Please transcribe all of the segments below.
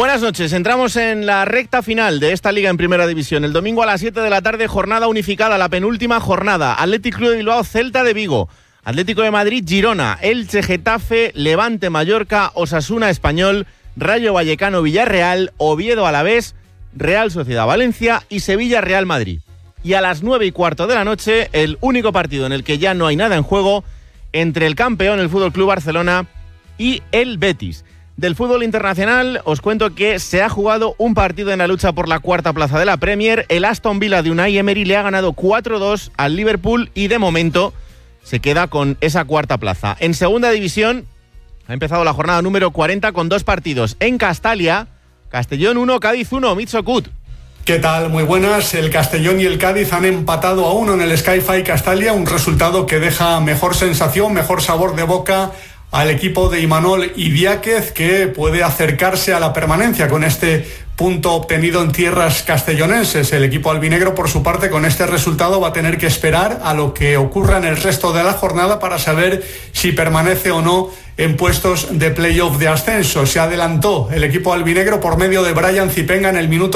Buenas noches, entramos en la recta final de esta liga en Primera División. El domingo a las 7 de la tarde, jornada unificada, la penúltima jornada. Athletic Club de Bilbao, Celta de Vigo. Atlético de Madrid, Girona. Elche, Getafe, Levante, Mallorca, Osasuna, Español, Rayo Vallecano, Villarreal, Oviedo, Alavés, Real Sociedad, Valencia y Sevilla, Real Madrid. Y a las 9:15 de la noche, el único partido en el que ya no hay nada en juego, entre el campeón, el Fútbol Club Barcelona, y el Betis. Del fútbol internacional os cuento que se ha jugado un partido en la lucha por la cuarta plaza de la Premier. El Aston Villa de Unai Emery le ha ganado 4-2 al Liverpool y de momento se queda con esa cuarta plaza. En segunda división ha empezado la jornada número 40 con 2 partidos. En Castalia, Castellón 1, Cádiz 1, Mitso Kut. ¿Qué tal? Muy buenas. El Castellón y el Cádiz han empatado a 1 en el Sky-Fi Castalia, un resultado que deja mejor sensación, mejor sabor de boca al equipo de Imanol Idiáquez, que puede acercarse a la permanencia con este punto obtenido en tierras castellonenses. El equipo albinegro, por su parte, con este resultado va a tener que esperar a lo que ocurra en el resto de la jornada para saber si permanece o no en puestos de playoff de ascenso. Se adelantó el equipo albinegro por medio de Brian Zipenga en el minuto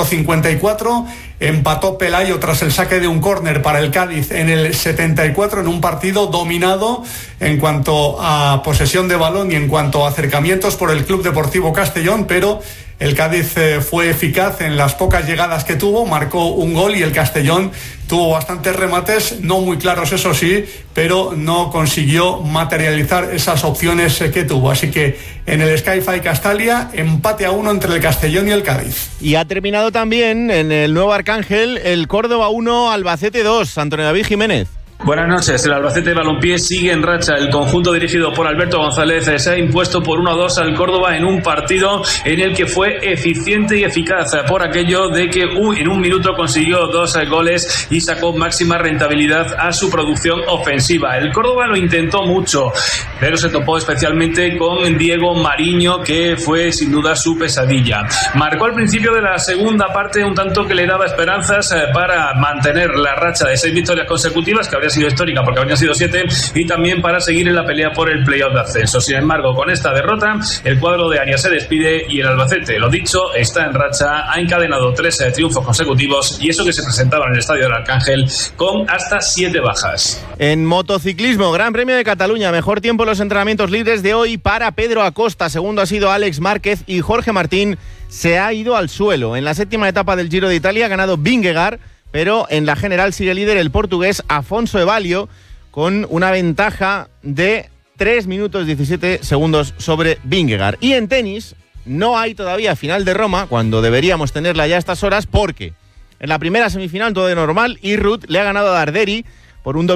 54, empató Pelayo tras el saque de un córner para el Cádiz en el 74, en un partido dominado en cuanto a posesión de balón y en cuanto a acercamientos por el Club Deportivo Castellón, pero el Cádiz fue eficaz en las pocas llegadas que tuvo, marcó un gol y el Castellón tuvo bastantes remates, no muy claros eso sí, pero no consiguió materializar esas opciones que tuvo. Así que en el Sky-Fi Castalia, empate a 1 entre el Castellón y el Cádiz. Y ha terminado también en el Nuevo Arcángel el Córdoba 1, Albacete 2, Antonio David Jiménez. Buenas noches, el Albacete de Balompié sigue en racha. El conjunto dirigido por Alberto González se ha impuesto por 1-2 al Córdoba en un partido en el que fue eficiente y eficaz por aquello de que en un minuto consiguió 2 goles y sacó máxima rentabilidad a su producción ofensiva. El Córdoba lo intentó mucho, pero se topó especialmente con Diego Mariño, que fue sin duda su pesadilla. Marcó al principio de la segunda parte un tanto que le daba esperanzas para mantener la racha de 6 victorias consecutivas, que habría sido histórica porque habrían sido 7, y también para seguir en la pelea por el playoff de ascenso. Sin embargo, con esta derrota, el cuadro de Arias se despide y el Albacete, lo dicho, está en racha, ha encadenado 3 triunfos consecutivos, y eso que se presentaba en el Estadio del Arcángel con hasta 7 bajas. En motociclismo, Gran Premio de Cataluña, mejor tiempo en los entrenamientos libres de hoy para Pedro Acosta, segundo ha sido Alex Márquez y Jorge Martín se ha ido al suelo. En la 7ª etapa del Giro de Italia ha ganado Vingegaard, pero en la general sigue líder el portugués Afonso Evalio con una ventaja de 3 minutos 17 segundos sobre Vingegaard. Y en tenis no hay todavía final de Roma, cuando deberíamos tenerla ya a estas horas, porque en la primera semifinal todo de normal y Ruth le ha ganado a Darderi por un doble